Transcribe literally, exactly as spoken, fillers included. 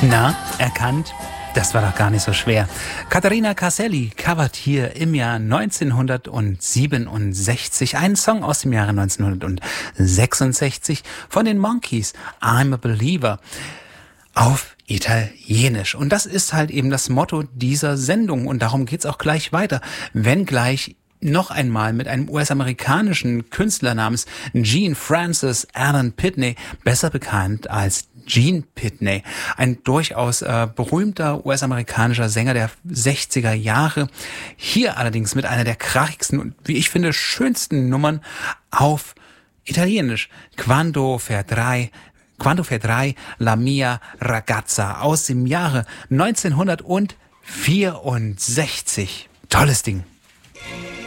Na, erkannt? Das war doch gar nicht so schwer. Caterina Caselli covert hier im Jahr neunzehnhundertsiebenundsechzig einen Song aus dem Jahre neunzehnhundertsechsundsechzig von den Monkees, I'm a Believer, auf Italienisch. Und das ist halt eben das Motto dieser Sendung. Und darum geht's auch gleich weiter. Wenn gleich noch einmal mit einem U S-amerikanischen Künstler namens Gene Francis Allen Pitney, besser bekannt als Gene Pitney, ein durchaus äh, berühmter U S-amerikanischer Sänger der sechziger Jahre. Hier allerdings mit einer der krachigsten und, wie ich finde, schönsten Nummern auf Italienisch. Quando vedrai, Quando vedrai la mia ragazza aus dem Jahre neunzehnhundertvierundsechzig. Tolles Ding.